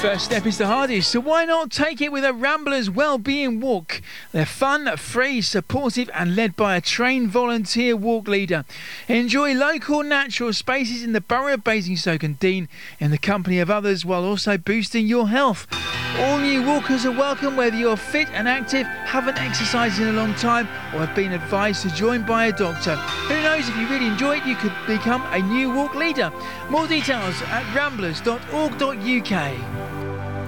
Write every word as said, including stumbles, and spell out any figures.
First step is the hardest, so why not take it with a Ramblers Wellbeing Walk? They're fun, free, supportive and led by a trained volunteer walk leader. Enjoy local natural spaces in the borough of Basingstoke and Dean in the company of others while also boosting your health. All new walkers are welcome whether you're fit and active, haven't exercised in a long time or have been advised to join by a doctor. Who knows, if you really enjoy it you could become a new walk leader. More details at ramblers dot org dot U K.